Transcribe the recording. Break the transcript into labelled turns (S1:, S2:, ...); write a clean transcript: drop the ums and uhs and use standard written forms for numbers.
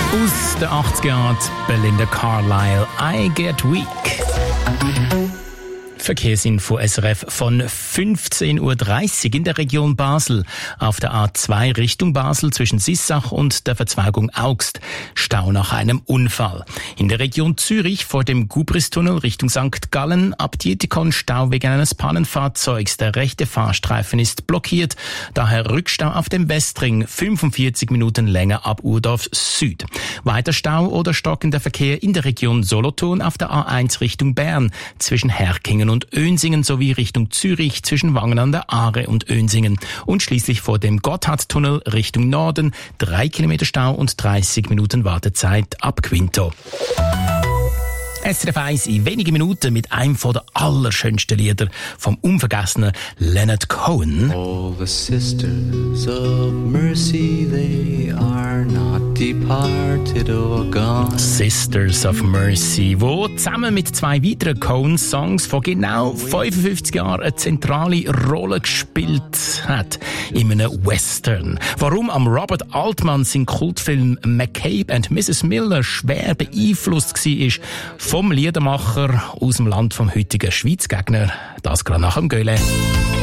S1: Aus den 80er Jahren Belinda Carlisle, I Get Weak. Verkehrsinfo SRF von 15.30 Uhr in der Region Basel. Auf der A2 Richtung Basel zwischen Sissach und der Verzweigung Augst. Stau nach einem Unfall. In der Region Zürich vor dem Gubristunnel Richtung St. Gallen ab Dietikon Stau wegen eines Pannenfahrzeugs. Der rechte Fahrstreifen ist blockiert. Daher Rückstau auf dem Westring 45 Minuten länger ab Urdorf Süd. Weiter Stau oder stockender Verkehr in der Region Solothurn auf der A1 Richtung Bern zwischen Herkingen und Önsingen sowie Richtung Zürich zwischen Wangen an der Aare und Önsingen. Und schließlich vor dem Gotthardtunnel Richtung Norden 3 Kilometer Stau und 30 Minuten Wartezeit ab Quinto. SRF 1 in wenigen Minuten mit einem von der allerschönsten Lieder vom unvergessenen Leonard Cohen.
S2: All the sisters of mercy, they are not departed or gone.
S1: Sisters of Mercy, wo zusammen mit 2 weiteren Cohen-Songs vor genau 55 Jahren eine zentrale Rolle gespielt hat in einem Western. Warum am Robert Altman sein Kultfilm McCabe and Mrs. Miller schwer beeinflusst war vom Liedermacher aus dem Land vom heutigen Schweizgegner, das gerade nach dem Göhle.